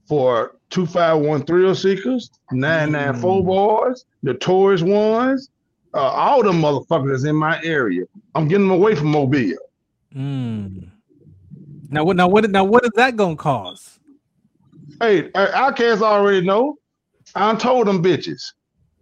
for 251 thrill seekers, 994 boys, the tourist ones, all them motherfuckers that's in my area. I'm getting them away from Mobile. Now what is that gonna cause? Hey, Outcast already know. I told them bitches.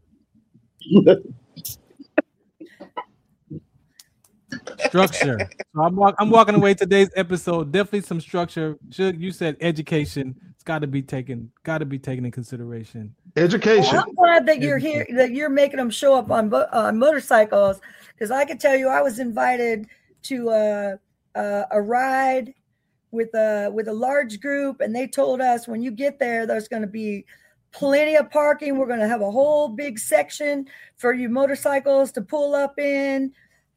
Structure. So I'm walking away today's episode. Definitely some structure. You said education. It's got to be taken in consideration. Education. Well, I'm glad that you're here. That you're making them show up on motorcycles. Because I can tell you, I was invited to a ride with a large group, and they told us when you get there, there's going to be plenty of parking. We're going to have a whole big section for you motorcycles to pull up in.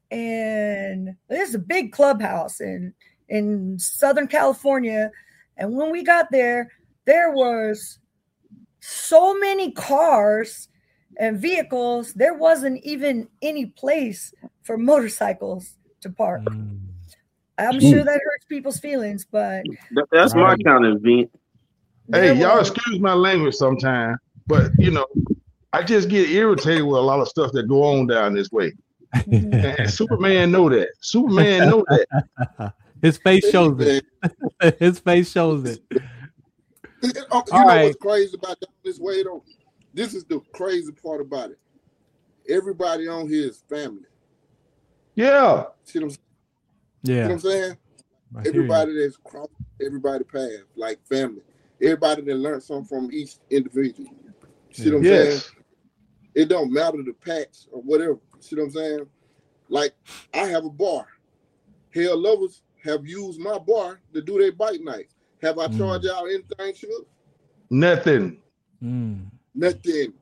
And there's a big clubhouse in Southern California. And when we got there was so many cars and vehicles, there wasn't even any place for motorcycles to park. I'm sure that hurts people's feelings, but that's my kind of event. Hey, y'all excuse my language sometimes, but I just get irritated with a lot of stuff that go on down this way. And Superman know that. Superman know that. His face shows it. His face shows it. You know what's crazy about this way though? This is the crazy part about it. Everybody on here is family. Yeah. See what I'm saying? Yeah. You know what I'm saying? Everybody that's crossed everybody's path, like family. Everybody that learned something from each individual. See what I'm saying? It don't matter the patch or whatever. See what I'm saying? Like, I have a bar. Hell Lovers have used my bar to do their bike nights. Have I charged y'all anything, Suge? Nothing. Nothing.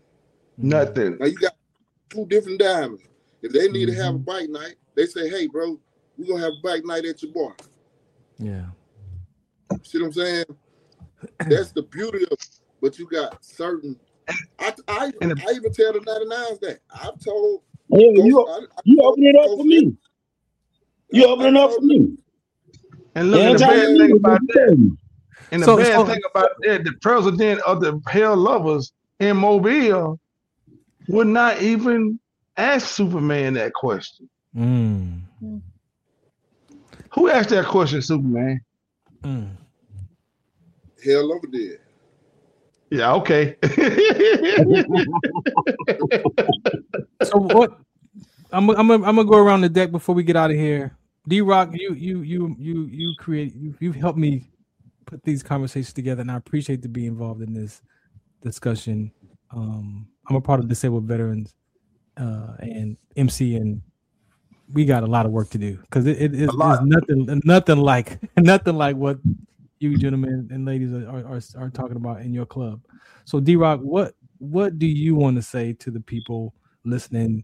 Now, you got two different diamonds. If they need to have a bike night, they say, hey, bro, we're going to have a bike night at your bar. Yeah. See what I'm saying? That's the beauty of it. But you got certain... I even tell the 99s that. I've told... You open it up for me. You open it up for me. And look, the bad thing about that, and the bad thing about that, the president of the Hell Lovers in Mobile would not even ask Superman that question. Who asked that question, Superman? Hell Lover did. Yeah, okay. So what? I'm gonna go around the deck before we get out of here. D-Rock, you've helped me put these conversations together, and I appreciate to be involved in this discussion. I'm a part of Disabled Veterans and MC, and we got a lot of work to do because it's nothing like what you gentlemen and ladies are talking about in your club. So D-Rock, what do you want to say to the people listening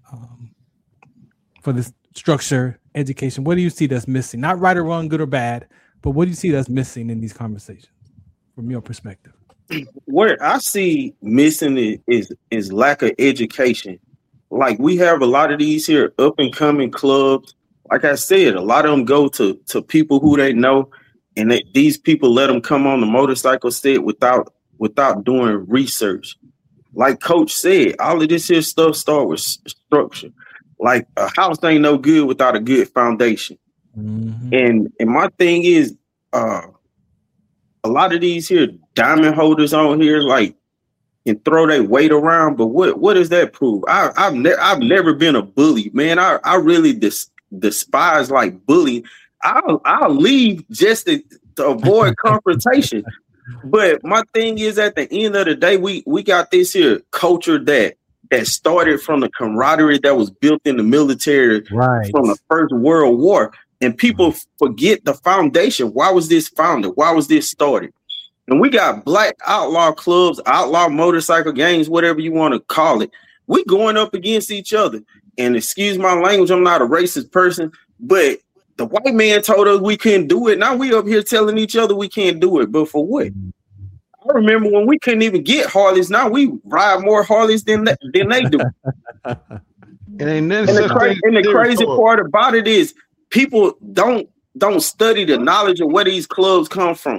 for this structure, education? What do you see that's missing? Not right or wrong, good or bad, but what do you see that's missing in these conversations from your perspective? What I see missing is lack of education. Like, we have a lot of these here up and coming clubs. Like I said, a lot of them go to people who they know, and these people let them come on the motorcycle set without doing research. Like Coach said, all of this here stuff start with structure. Like, a house ain't no good without a good foundation. And my thing is, a lot of these here diamond holders on here, like, can throw their weight around, but what does that prove? I've never been a bully, man. I really despise like bullying. I'll leave just to avoid confrontation. But my thing is, at the end of the day, we got this here culture that started from the camaraderie that was built in the military from the First World War. And people forget the foundation. Why was this founded? Why was this started? And we got black outlaw clubs, outlaw motorcycle gangs, whatever you want to call it. We going up against each other. And excuse my language, I'm not a racist person, but the white man told us we couldn't do it. Now we up here telling each other we can't do it. But for what? I remember when we couldn't even get Harleys. Now we ride more Harleys than they do. And the crazy part about it is people don't study the knowledge of where these clubs come from.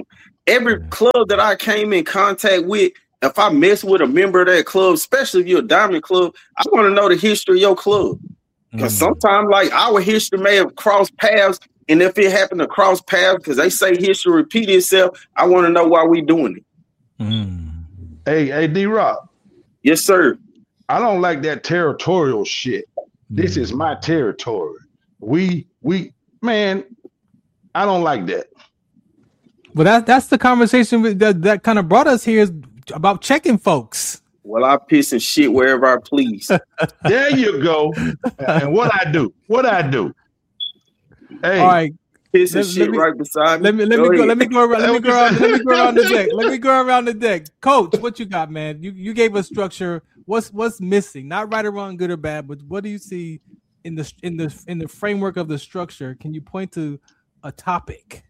every club that I came in contact with, if I mess with a member of that club, especially if you're a diamond club, I want to know the history of your club. Because sometimes, like, our history may have crossed paths, and if it happened to cross paths, because they say history repeat itself, I want to know why we doing it. Hey, D-Rock. Yes, sir. I don't like that territorial shit. This is my territory. Man, I don't like that. But that's the conversation that kind of brought us here, is about checking folks. Well, I piss and shit wherever I please. There you go. And what I do? Hey, all right. Piss and shit right beside me. Let me go around the deck. Coach, what you got, man? You gave us structure. What's missing? Not right or wrong, good or bad, but what do you see in the framework of the structure? Can you point to a topic?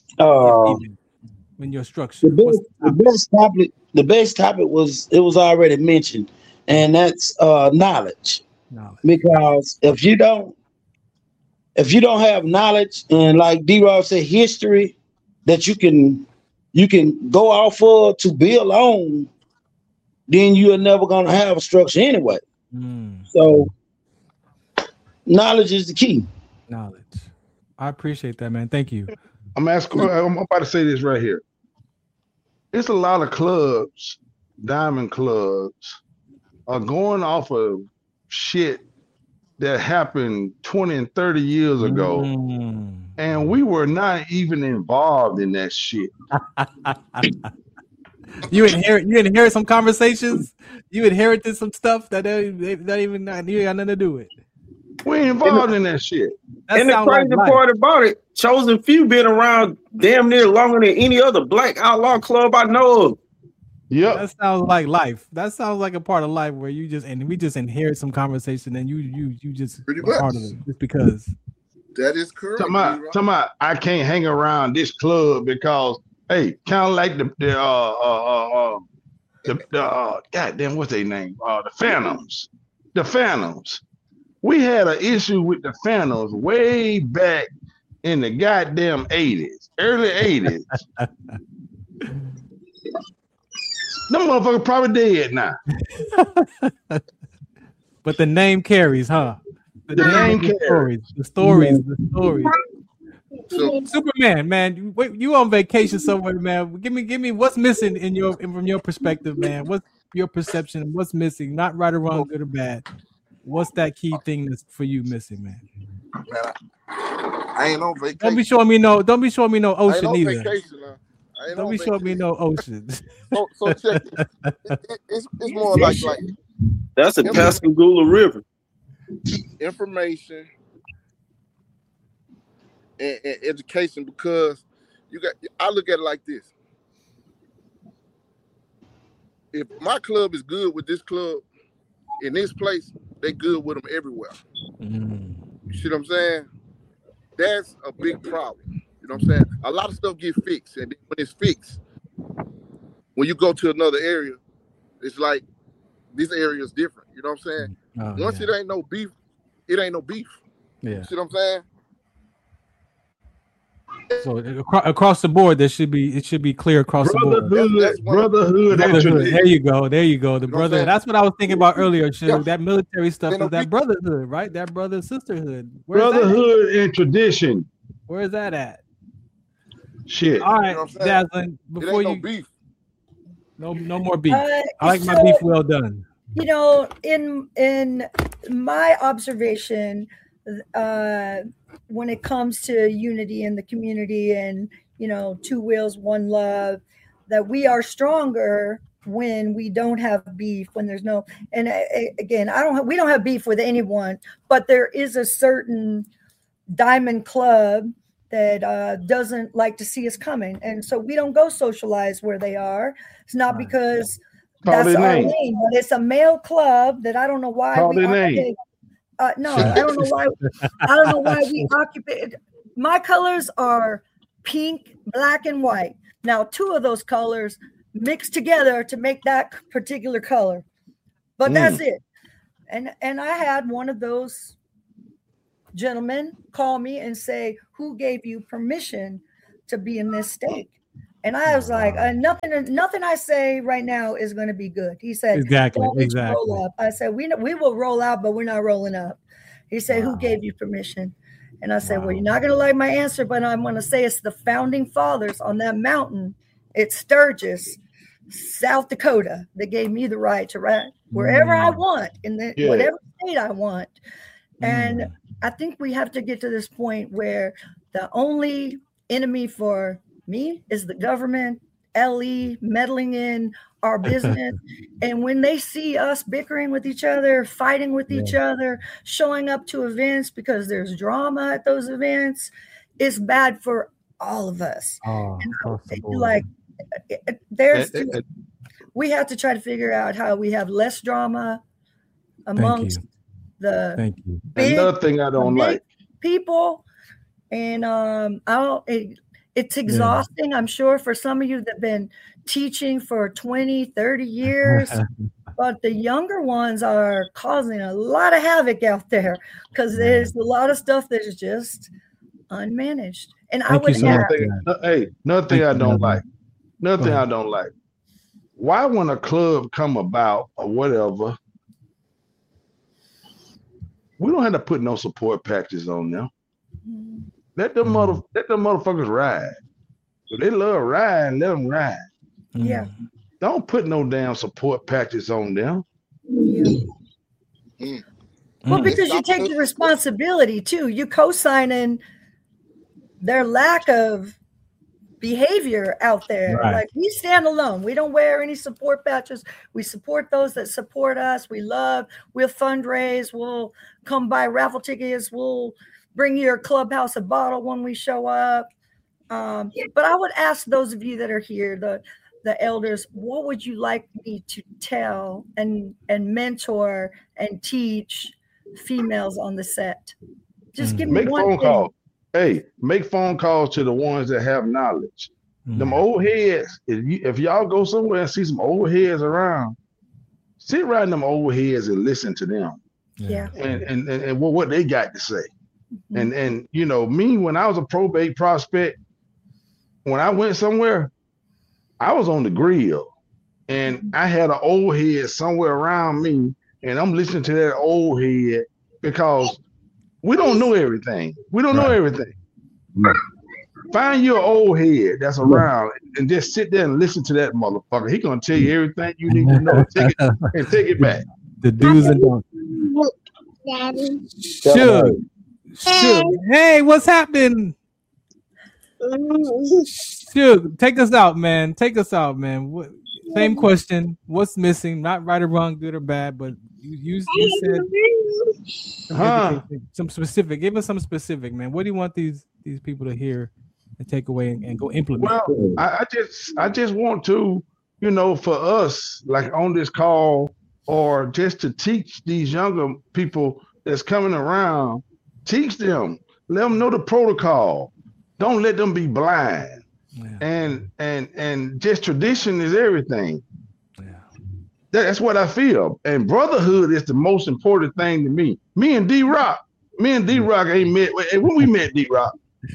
In your structure, the best topic was already mentioned, and that's knowledge. Because if you don't have knowledge, and like D-Rock said, history that you can go off of to build on, then you're never gonna have a structure anyway. So knowledge is the key. Knowledge. I appreciate that, man. Thank you. I'm about to say this right here. It's a lot of clubs, diamond clubs, are going off of shit that happened 20 and 30 years ago. And we were not even involved in that shit. You inherit some conversations. You inherited some stuff that you got nothing to do with. We ain't involved in that shit. And the crazy part about it, Chosen Few been around damn near longer than any other black outlaw club I know of. Yep. That sounds like life. That sounds like a part of life where we just inherit some conversation and you just part of it just because. That is correct. Talking about I can't hang around this club because hey, kind of like the goddamn, what's their name? The Phantoms. The Phantoms. We had an issue with the Phantoms way back in the goddamn 80s, early 80s. Them motherfuckers probably dead now. But the name carries, huh? The name carries. The stories. So, Superman, man, you on vacation somewhere, man. Give me what's missing from your perspective, man. What's your perception? What's missing? Not right or wrong, good or bad. What's that key thing that's for you missing, man? Man, I ain't on vacation. Don't be showing me no ocean either. Don't be showing me no ocean. So check it. It's more like that's a Pascagoula River. Information and education, because I look at it like this. If my club is good with this club in this place, they good with them everywhere. You see what I'm saying? That's a big problem. You know what I'm saying? A lot of stuff get fixed, and when it's fixed, when you go to another area, it's like this area is different. You know what I'm saying? Once it ain't no beef, it ain't no beef. Yeah. You see what I'm saying? So across the board, it should be clear across the board. Brotherhood. There you go. The brotherhood. That's what I was thinking about earlier. That military stuff is that brotherhood, right? That brother sisterhood. Brotherhood and tradition. Where is that at? Shit. All right, Dazzlin. Before no beef. No more beef. I like my beef well done. You know, in my observation, when it comes to unity in the community and, you know, two wheels, one love, that we are stronger when we don't have beef, when there's no, and again, we don't have beef with anyone, but there is a certain diamond club that doesn't like to see us coming. And so we don't go socialize where they are. It's not because that's our name, but it's a male club that I don't know why no, I don't know why. I don't know why we occupy. My colors are pink, black, and white. Now, two of those colors mixed together to make that particular color, but that's it. And I had one of those gentlemen call me and say, "Who gave you permission to be in this state?" And I was like, nothing I say right now is going to be good. He said, exactly. Roll up. I said, we will roll out, but we're not rolling up. He said, who gave you permission? And I said, well, you're not going to like my answer, but I'm going to say it's the founding fathers on that mountain. It's Sturgis, South Dakota, that gave me the right to ride wherever I want in whatever state I want. And I think we have to get to this point where the only enemy for me is the government, LE meddling in our business. And when they see us bickering with each other, fighting with each other, showing up to events because there's drama at those events, it's bad for all of us. We have to try to figure out how we have less drama amongst the big, another thing I don't like people. And it's exhausting, I'm sure, for some of you that have been teaching for 20, 30 years. But the younger ones are causing a lot of havoc out there because there's a lot of stuff that is just unmanaged. And I would another thing I don't like. Another thing I don't like. Why when a club come about or whatever, we don't have to put no support packages on them. Let them motherfuckers ride. If they love riding, let them ride. Yeah. Don't put no damn support packages on them. Yeah. Well, because you take the responsibility too. You co-signing their lack of behavior out there. Right. Like, we stand alone. We don't wear any support patches. We support those that support us. We'll fundraise. We'll come buy raffle tickets. We'll bring your clubhouse a bottle when we show up. But I would ask those of you that are here, the elders, what would you like me to tell and mentor and teach females on the set? Just give me one phone call. Hey, make phone calls to the ones that have knowledge. Them old heads, if y'all go somewhere and see some old heads around, sit around them old heads and listen to them. Yeah. And what they got to say. And you know, me, when I was a probate prospect, when I went somewhere, I was on the grill and I had an old head somewhere around me, and I'm listening to that old head because we don't know everything. We don't know everything. Find your old head that's around and just sit there and listen to that motherfucker. He gonna tell you everything you need to know. Take it back. The do's and don'ts. Daddy. Sure. Hey, what's happening? Sure, take us out, man. Same question. What's missing? Not right or wrong, good or bad, but you said some specific. Give us some specific, man. What do you want these people to hear and take away and go implement? Well, I just want to, you know, for us, like on this call, or just to teach these younger people that's coming around, teach them, let them know the protocol. Don't let them be blind. Yeah. And just tradition is everything. Yeah. That's what I feel. And brotherhood is the most important thing to me. Me and D-Rock ain't met. When we met D-Rock?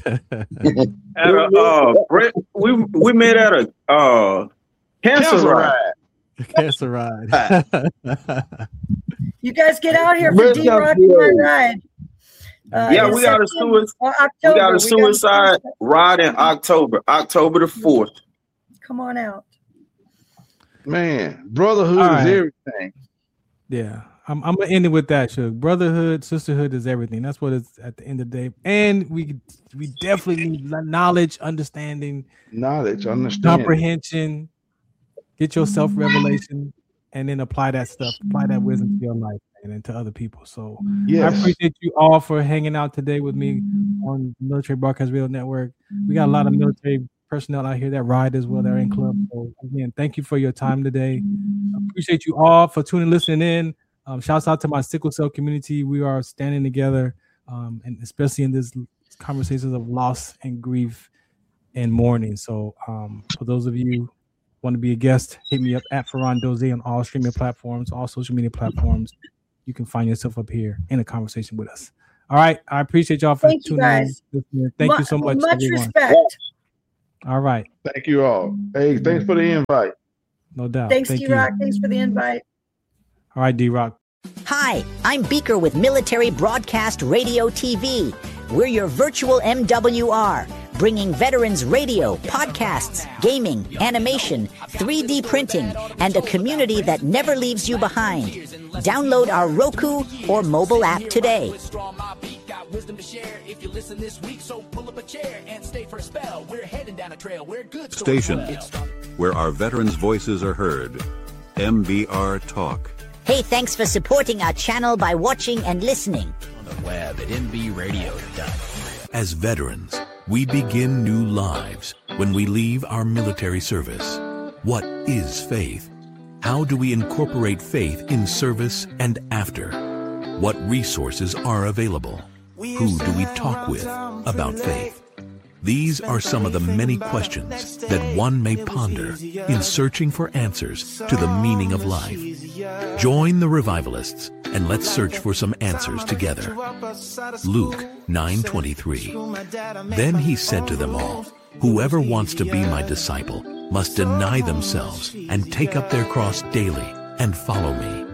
we met at a cancer ride. Cancer ride. You guys get out here for D-Rock ride. We got a suicide ride in October the 4th. Come on out. Man, brotherhood is everything. Yeah. I'm gonna end it with that, Shug. Brotherhood, sisterhood is everything. That's what it's at the end of the day. And we definitely need knowledge, understanding, comprehension. Get your self-revelation and then apply that wisdom to your life and to other people. So I appreciate you all for hanging out today with me on Military Broadcast Radio Network. We got a lot of military personnel out here that ride as well. They're in club. So again, thank you for your time today. I appreciate you all for listening in. Shouts out to my sickle cell community. We are standing together, and especially in this conversations of loss and grief and mourning. So for those of you want to be a guest, hit me up at Ferran Doze on all streaming platforms, all social media platforms. You can find yourself up here in a conversation with us. All right. I appreciate y'all for tuning in. Thank you so much. Much respect. All right. Thank you all. Hey, thanks for the invite. No doubt. Thanks, D-Rock. Thanks for the invite. All right, D-Rock. Hi, I'm Beaker with Military Broadcast Radio TV. We're your virtual MWR, bringing veterans radio, podcasts, gaming, animation, 3D printing, and a community that never leaves you behind. Download our Roku or mobile app today. Station where our veterans' voices are heard. MBR Talk. Hey, thanks for supporting our channel by watching and listening. On the web at mbradio.com. As veterans, we begin new lives when we leave our military service. What is faith? How do we incorporate faith in service and after? What resources are available? Who do we talk with about faith? These are some of the many questions that one may ponder in searching for answers to the meaning of life. Join the revivalists and let's search for some answers together. Luke 9:23. Then he said to them all, "Whoever wants to be my disciple must deny themselves and take up their cross daily and follow me.